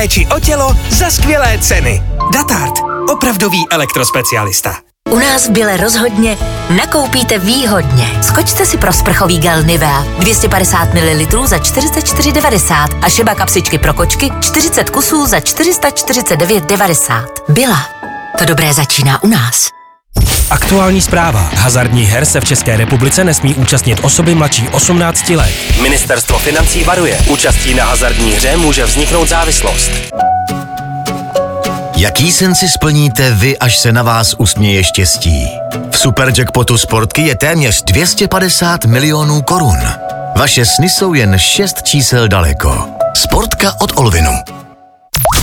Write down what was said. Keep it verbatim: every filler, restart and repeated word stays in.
péči o tělo za skvělé ceny. Datart. Opravdový elektrospecialista. U nás v Bile rozhodně nakoupíte výhodně. Skočte si pro sprchový gel Nivea dvě stě padesát mililitrů za čtyřicet čtyři devadesát a Šeba kapsičky pro kočky čtyřicet kusů za čtyři sta čtyřicet devět devadesát. Bila. To dobré začíná u nás. Aktuální zpráva. Hazardních her se v České republice nesmí účastnit osoby mladší osmnácti let. Ministerstvo financí varuje. Účastí na hazardní hře může vzniknout závislost. Jaký sen si splníte vy, až se na vás usměje štěstí? V Superjackpotu Sportky je téměř dvě stě padesát milionů korun. Vaše sny jsou jen šest čísel daleko. Sportka od Olvinu.